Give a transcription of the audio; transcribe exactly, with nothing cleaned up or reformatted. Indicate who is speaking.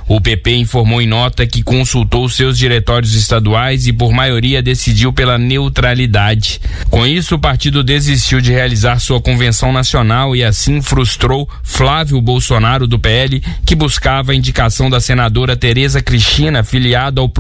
Speaker 1: O P P informou em nota que consultou seus diretórios estaduais e por maioria decidiu pela neutralidade. Com isso, o partido desistiu de realizar sua convenção nacional e assim frustrou Flávio Bolsonaro do P L, que buscava a indicação da senadora Tereza Cristina, filiada ao